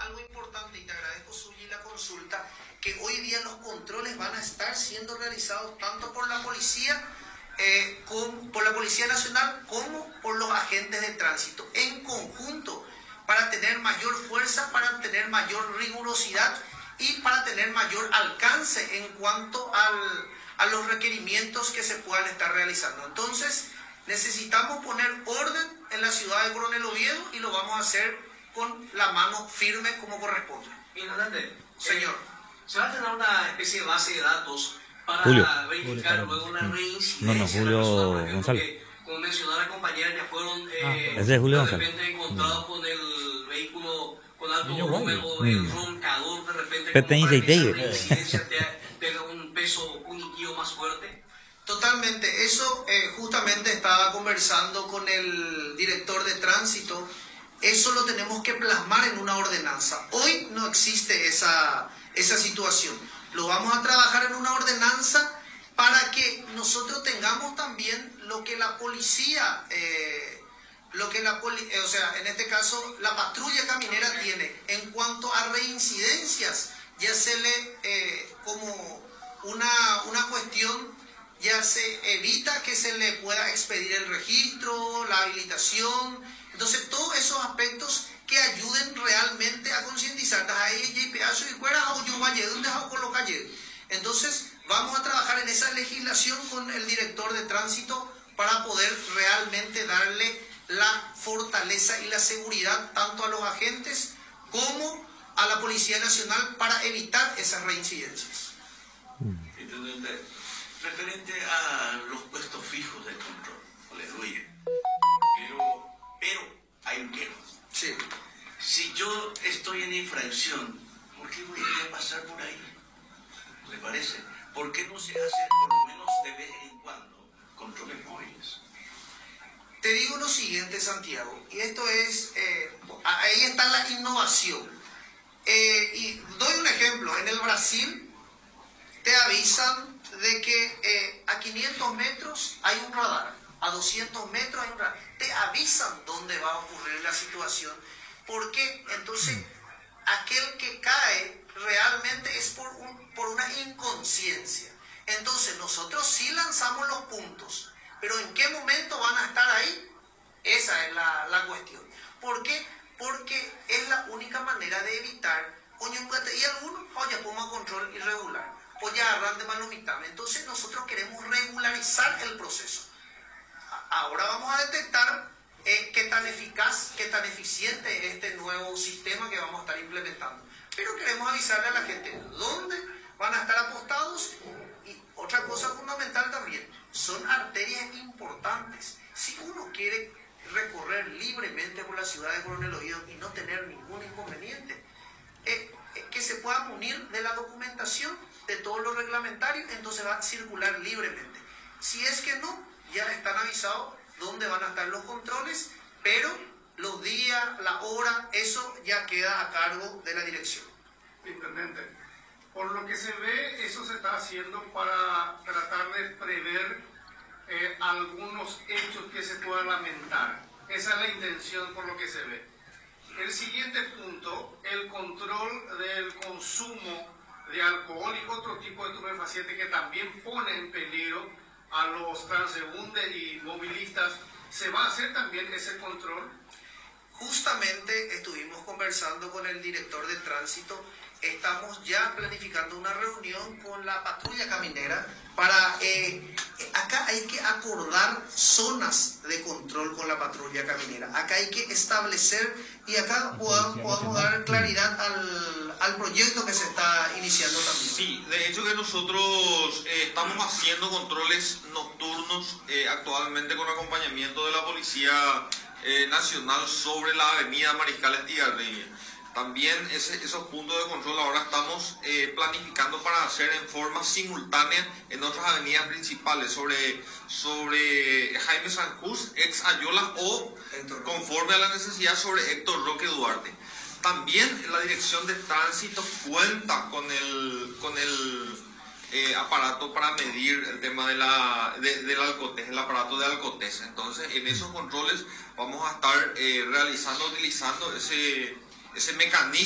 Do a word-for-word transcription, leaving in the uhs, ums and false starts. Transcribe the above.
algo importante, y te agradezco, Zuly, la consulta, que hoy día los controles van a estar siendo realizados tanto por la policía, eh, con, por la Policía Nacional, como por los agentes de tránsito, en conjunto, para tener mayor fuerza, para tener mayor rigurosidad y para tener mayor alcance en cuanto al, a los requerimientos que se puedan estar realizando. Entonces, necesitamos poner orden en la ciudad de Coronel Oviedo y lo vamos a hacer con la mano firme como corresponde. Ignorante, señor. Eh, se va a tener una especie de base de datos para Julio. verificar Julio, luego una reincidencia. No, no, Julio persona, González. Que, como mencionaba la compañera, ya fueron eh, ah, ese es Julio de González. repente encontrados con el vehículo con alto Niño volumen o guay. el Mm. roncador de repente. Pero Como para que te- esa reincidencia te- tenga un peso punitivo más fuerte. Totalmente, eso eh, justamente estaba conversando con el director de tránsito, eso lo tenemos que plasmar en una ordenanza. Hoy no existe esa, esa situación, lo vamos a trabajar en una ordenanza para que nosotros tengamos también lo que la policía, eh, lo que la poli eh, o sea, en este caso la patrulla caminera tiene en cuanto a reincidencias, ya se le eh, como una, una cuestión. Ya se evita que se le pueda expedir el registro, la habilitación. Entonces, todos esos aspectos que ayuden realmente a concientizar. Entonces, vamos a trabajar en esa legislación con el director de tránsito para poder realmente darle la fortaleza y la seguridad tanto a los agentes como a la Policía Nacional para evitar esas reincidencias. Intendente, referente a los puestos fijos de control, aleluya. Pero, pero, hay un pero. Sí. Si yo estoy en infracción, ¿por qué voy a pasar por ahí? ¿Le parece? ¿Por qué no se hace por lo menos de vez en cuando controles móviles? Te digo lo siguiente, Santiago, y esto es, eh, ahí está la innovación. Eh, y doy un ejemplo, en el Brasil te avisan de que eh, a quinientos metros hay un radar, a doscientos metros hay un radar, te avisan dónde va a ocurrir la situación, porque entonces aquel que cae realmente es por, un, por una inconsciencia. Entonces nosotros sí lanzamos los puntos, pero ¿en qué momento van a estar ahí? Esa es la, la cuestión. ¿Por qué? Porque es la única manera de evitar, coño, y algunos, oye, pongo control irregular, o ya agarran de malomitame. Entonces nosotros queremos regularizar el proceso. Ahora vamos a detectar eh, qué tan eficaz, qué tan eficiente es este nuevo sistema que vamos a estar implementando. Pero queremos avisarle a la gente dónde van a estar apostados. Y otra cosa fundamental también, son arterias importantes. Si uno quiere recorrer libremente por la ciudad de Coronel Oviedo y no tener ningún inconveniente, eh, eh, que se pueda munir de la documentación de todo lo reglamentario, entonces va a circular libremente. Si es que no, ya están avisados dónde van a estar los controles, pero los días, la hora, eso ya queda a cargo de la dirección. Intendente, por lo que se ve, eso se está haciendo para tratar de prever eh, algunos hechos que se puedan lamentar. Esa es la intención por lo que se ve. El siguiente punto, el control del consumo de alcohol y otro tipo de estupefacientes que también pone en peligro a los transeúntes y movilistas. ¿Se va a hacer también ese control? Justamente estuvimos conversando con el director de tránsito. Estamos ya planificando una reunión con la patrulla caminera para... Eh, acá hay que acordar zonas de control con la patrulla caminera. Acá hay que establecer y acá podamos, podamos dar claridad al, al proyecto que se está iniciando también. Sí, de hecho que nosotros eh, estamos haciendo controles nocturnos eh, actualmente con acompañamiento de la Policía eh, Nacional sobre la avenida Mariscal Estigarribia. También ese, esos puntos de control ahora estamos eh, planificando para hacer en forma simultánea en otras avenidas principales, sobre, sobre Jaime Sanjús, ex Ayola, o conforme a la necesidad sobre Héctor Roque Duarte. También la Dirección de Tránsito cuenta con el, con el eh, aparato para medir el tema de la, de, del alcotés, el aparato de alcotés. Entonces, en esos controles vamos a estar eh, realizando, utilizando ese... ese mecanismo